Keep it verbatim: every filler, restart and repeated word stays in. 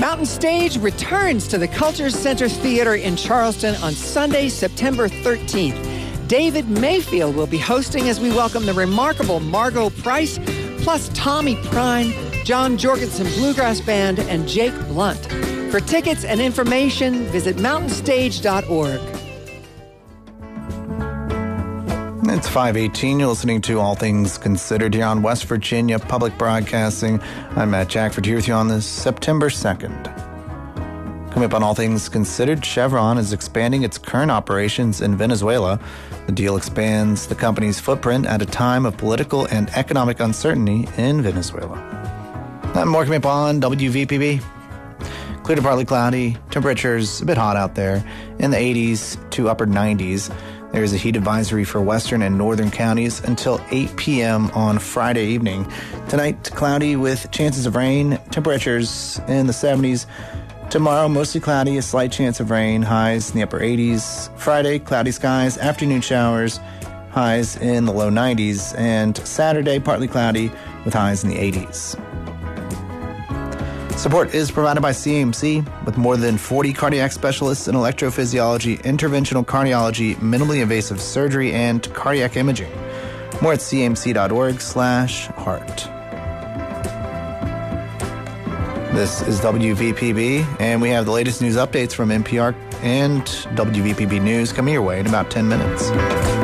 Mountain Stage returns to the Culture Center Theater in Charleston on Sunday, September thirteenth. David Mayfield will be hosting as we welcome the remarkable Margot Price, plus Tommy Prine, John Jorgensen Bluegrass Band, and Jake Blunt. For tickets and information, visit mountain stage dot org. It's five eighteen. You're listening to All Things Considered here on West Virginia Public Broadcasting. I'm Matt Jackford here with you on this September second. Coming up on All Things Considered, Chevron is expanding its current operations in Venezuela. The deal expands the company's footprint at a time of political and economic uncertainty in Venezuela. And more coming up on W V P B. Clear to partly cloudy, temperatures a bit hot out there, in the eighties to upper nineties. There is a heat advisory for western and northern counties until eight p.m. on Friday evening. Tonight, cloudy with chances of rain, temperatures in the seventies. Tomorrow, mostly cloudy, a slight chance of rain, highs in the upper eighties. Friday, cloudy skies, afternoon showers, highs in the low nineties. And Saturday, partly cloudy with highs in the eighties. Support is provided by C M C with more than forty cardiac specialists in electrophysiology, interventional cardiology, minimally invasive surgery, and cardiac imaging. More at c m c dot org slash heart. This is W V P B, and we have the latest news updates from N P R and W V P B News coming your way in about ten minutes.